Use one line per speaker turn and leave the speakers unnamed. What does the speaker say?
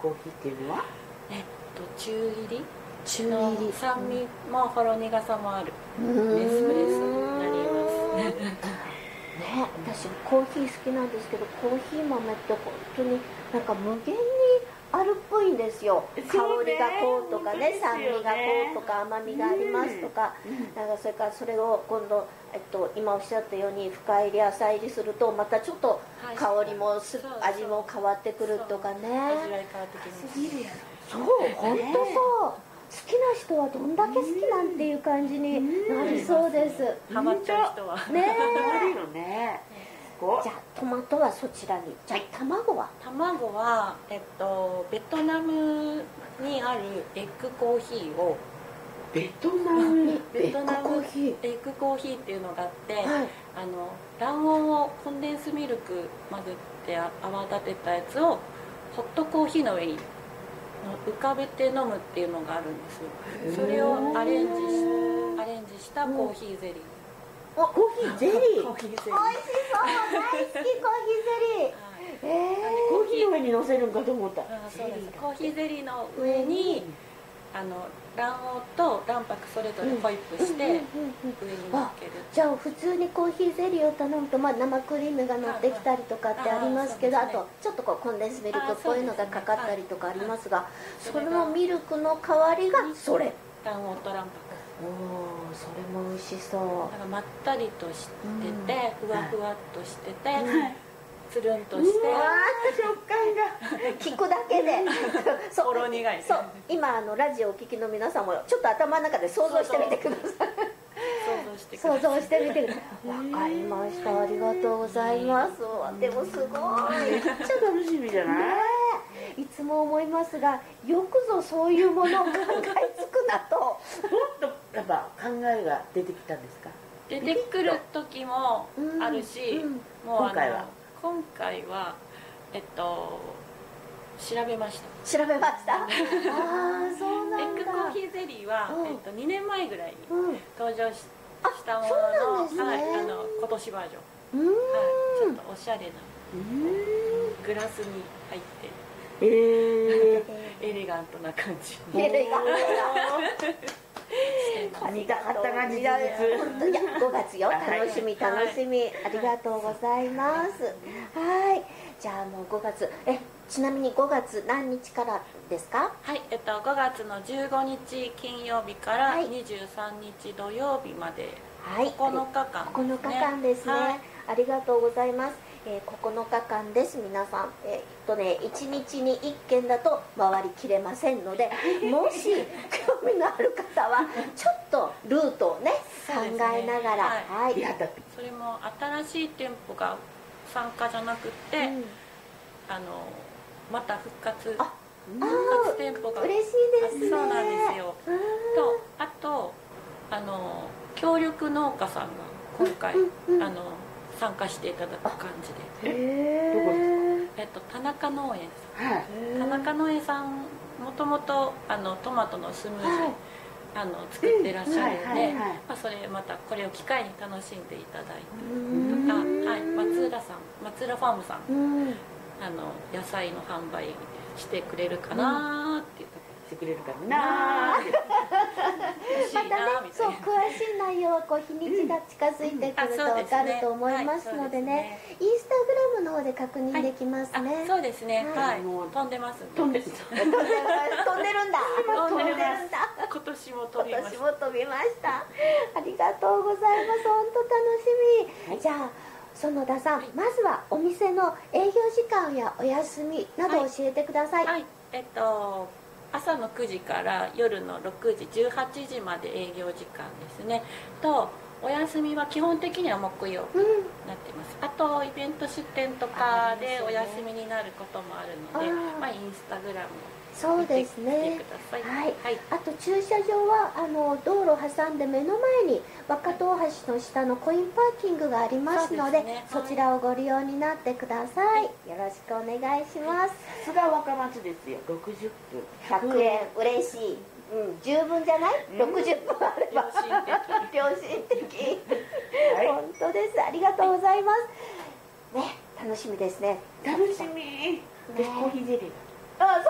コーヒーっていうのは
中入りの酸味もほろ苦さもあるエスプレッソになります
ね、私コーヒー好きなんですけど、コーヒー豆って本当になんか無限にあるっぽいんですよ。香りがこうとかね、酸味がこうとか甘みがありますとか、なんかそれからそれを今度、今おっしゃったように深入り浅入りするとまたちょっと香りも味も変わってくるとかね。
味わい変わってきます。
そう、本当そう。好きな人はどんだけ好きなんていう感じになりそうです。
ハマっちゃう人は
ね
あるよね。
じゃあトマトはそちらに。じゃあ卵は
ベトナムにあるエッグコーヒーを
ベトナム
エッグコーヒーっていうのがあって、卵黄をコンデンスミルク混ぜて泡立てたやつをホットコーヒーの上に浮かべて飲むっていうのがあるんですよ。それをアレンジしたコーヒーゼリー。
コーヒーゼリー。
コーヒーゼリー。
美味しそう、大好きコーヒーゼリー。
コーヒーの上に乗せるんかと思った。
そうです。コーヒーゼリーの上に卵黄と卵白それぞれホイップして上に乗っける。
じゃあ普通にコーヒーゼリーを頼むと、生クリームが乗ってきたりとかってありますけど、あとちょっとコンデンスミルクっぽいのがかかったりとかありますが、そのミルクの代わりがそれ。
卵黄と卵白。
それも美味しそう。
なんかまったりとしてて、ふわふわっとしてて、つるんとして、
食感が
聞くだけで
ほろ苦い。
そう、今ラジオをお聞きの皆さんもちょっと頭の中で想像してみてください。想像してみてください。わかりました、ありがとうございます。でもすごい、
めっちゃ楽しみじゃない？
いつも思いますが、よくぞそういうものを考えつくなと。
もっとやっぱ考えが出てきたんですか？
出てくる時もあるし、もう
今回は
調べました。
そうなんだ。
エッグコーヒーゼリーは2年前ぐらいに登場したものの、今年バージョン。ちょっとおしゃれなグラスに入ってエレガントな感じ。
エレガントな。
見たかったが実物。
5月よ、楽しみ楽しみ。ありがとうございます。はい、じゃあもう5月、ちなみに5月何日からですか？
はい、5月の15日金曜日から23日土曜日まで9日間ですね。
9日間ですね。ありがとうございます。9日間です。皆さん、1日に1件だと回りきれませんので、もし興味のある方はちょっとルートをね考えながら、
それも新しい店舗が参加じゃなくて、また復活店舗が
嬉しいですね。
そうなんですよ。とあと協力農家さんが今回参加していただく感じで。
どこですか？
田中農園さん。田中農園さんもともとトマトのスムージー作ってらっしゃるので、それまたこれを機会に楽しんでいただいたりとか、松浦ファームさん野菜の販売してくれるかなっていうところ。
してくれるかな。
またね、そう詳しい内容は日にちが近づいてくると分かると思いますのでね、インスタグラムの方で確認できますね。
そうですね。はい。飛んでます。
飛んでるんだ。
今年も飛びました。
今年も飛びました。ありがとうございます。本当楽しみ。じゃあ園田さん、まずはお店の営業時間やお休みなど教えてください。
はい。朝の9時から夜の6時18時まで営業時間ですね。とお休みは基本的には木曜日になってます。あとイベント出店とかでお休みになることもあるので、インスタグラムを見てください。
はい。あと駐車場は道路を挟んで目の前に若戸大橋の下のコインパーキングがありますので、そちらをご利用になってください。よろしくお願いします。
さすが若松ですよ。60分
100円嬉しい。十分じゃない？ 60 分あれば良心的。本当です。ありがとうございますね。楽しみですね。
楽しみ。でコーヒーゼリー。
そう